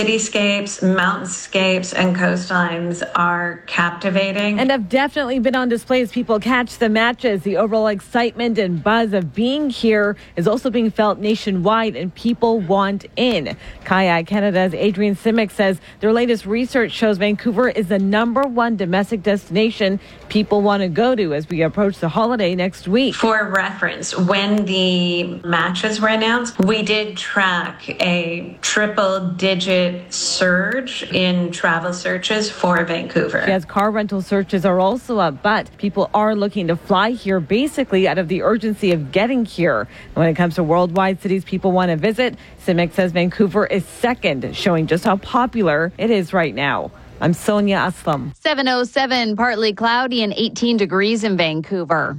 cityscapes, mountainscapes, and coastlines are captivating. And have definitely been on display as people catch the matches. The overall excitement and buzz of being here is also being felt nationwide, and people want in. Kayak Canada's Adrian Simic says their latest research shows Vancouver is the #1 domestic destination people want to go to as we approach the holiday next week. For reference, when the matches were announced, we did track a triple-digit surge in travel searches for Vancouver. Yes, car rental searches are also up, but people are looking to fly here basically out of the urgency of getting here. When it comes to worldwide cities people want to visit, Simic says Vancouver is second, showing just how popular it is right now. I'm Sonia Aslam. 7:07, partly cloudy and 18 degrees in Vancouver.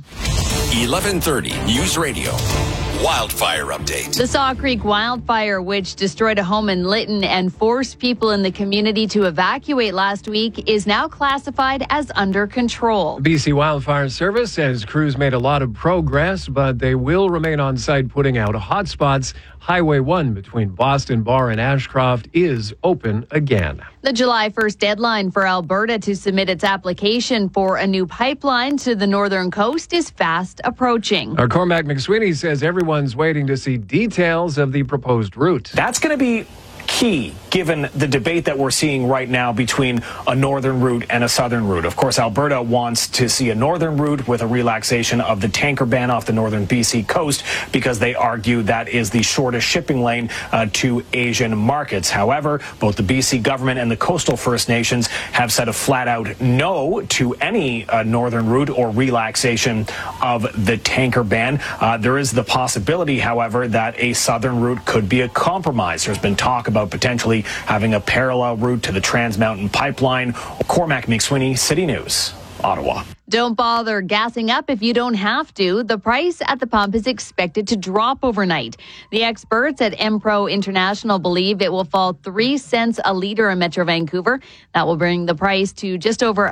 11:30 News Radio. Wildfire update. The Saw Creek wildfire, which destroyed a home in Lytton and forced people in the community to evacuate last week, is now classified as under control. The BC Wildfire Service says crews made a lot of progress, but they will remain on site putting out hotspots. Highway 1 between Boston Bar and Ashcroft is open again. The July 1st deadline for Alberta to submit its application for a new pipeline to the northern coast is fast approaching. Our Cormac McSweeney says everyone's waiting to see details of the proposed route. That's going to be key, given the debate that we're seeing right now between a northern route and a southern route. Of course, Alberta wants to see a northern route with a relaxation of the tanker ban off the northern BC coast because they argue that is the shortest shipping lane to Asian markets. However, both the BC government and the coastal First Nations have said a flat-out no to any northern route or relaxation of the tanker ban. There is the possibility, however, that a southern route could be a compromise. There's been talk about potentially having a parallel route to the Trans Mountain Pipeline. Cormac McSweeney, City News, Ottawa. Don't bother gassing up if you don't have to. The price at the pump is expected to drop overnight. The experts at Empro International believe it will fall 3 cents a litre in Metro Vancouver. That will bring the price to just over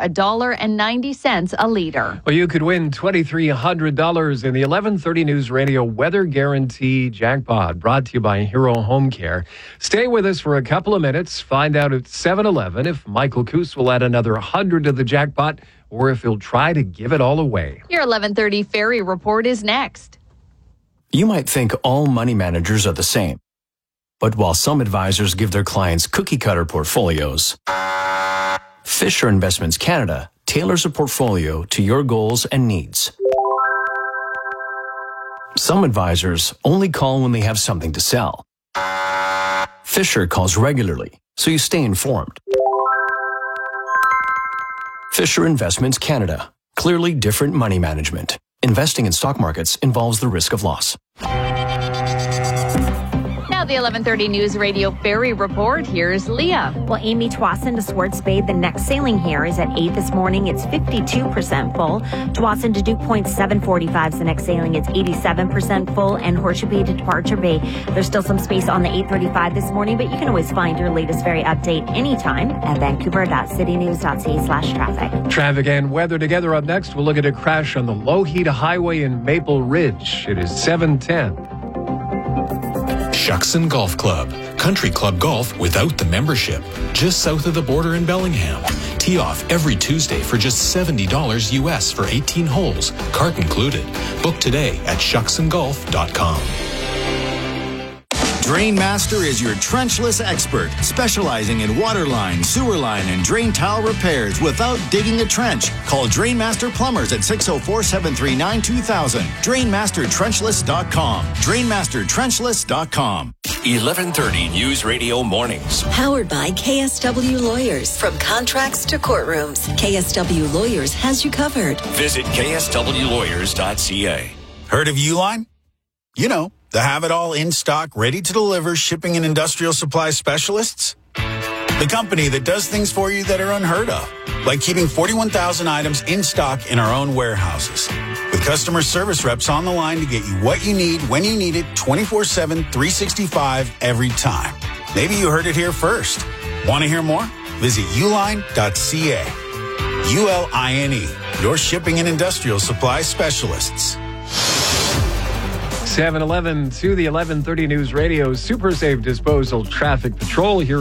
$1.90 a litre. Well, you could win $2,300 in the 11:30 News Radio Weather Guarantee Jackpot, brought to you by Hero Home Care. Stay with us for a couple of minutes. Find out at 7:11 if Michael Coos will add another 100 to the jackpot, or if he'll try to give it all away. Your 11:30 Ferry Report is next. You might think all money managers are the same. But while some advisors give their clients cookie-cutter portfolios, Fisher Investments Canada tailors a portfolio to your goals and needs. Some advisors only call when they have something to sell. Fisher calls regularly, so you stay informed. Fisher Investments Canada. Clearly different money management. Investing in stock markets involves the risk of loss. Now the 11:30 News Radio Ferry Report. Here's Leah. Well, Amy Tsawwassen to Swartz Bay. The next sailing here is at 8 this morning. It's 52% full. Tsawwassen to Duke Point, 7:45 is the next sailing. It's 87% full. And Horseshoe Bay to Departure Bay. There's still some space on the 8:35 this morning, but you can always find your latest ferry update anytime at vancouver.citynews.ca/traffic. Traffic and weather together up next. We'll look at a crash on the Lougheed Highway in Maple Ridge. It is 7:10. Shuckson Golf Club. Country club golf without the membership. Just south of the border in Bellingham. Tee off every Tuesday for just $70 US for 18 holes. Cart included. Book today at shucksongolf.com. Drainmaster is your trenchless expert, specializing in waterline, sewer line, and drain tile repairs without digging a trench. Call Drainmaster Plumbers at 604-739-2000. DrainmasterTrenchless.com. DrainmasterTrenchless.com. 11:30 News Radio Mornings. Powered by KSW Lawyers. From contracts to courtrooms, KSW Lawyers has you covered. Visit kswlawyers.ca. Heard of Uline? You know, the have-it-all in-stock, ready-to-deliver shipping and industrial supply specialists? The company that does things for you that are unheard of, like keeping 41,000 items in stock in our own warehouses. With customer service reps on the line to get you what you need, when you need it, 24/7, 365, every time. Maybe you heard it here first. Want to hear more? Visit uline.ca. ULINE, your shipping and industrial supply specialists. 7:11 to the 11:30 News Radio Super Safe Disposal Traffic Patrol here.